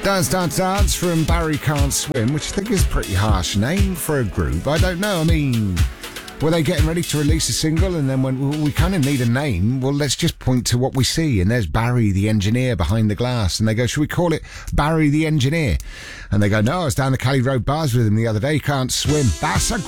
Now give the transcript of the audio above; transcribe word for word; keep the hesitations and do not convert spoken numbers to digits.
Dance Dance Dance from Barry Can't Swim, which I think is a pretty harsh name for a group. I don't know, I mean, were they getting ready to release a single and then when well, we kind of need a name, well, let's just point to what we see, and there's Barry the engineer behind the glass, and they go, should we call it Barry the Engineer? And they go, no, I was down the Cali Road bars with him the other day, he can't swim. That's a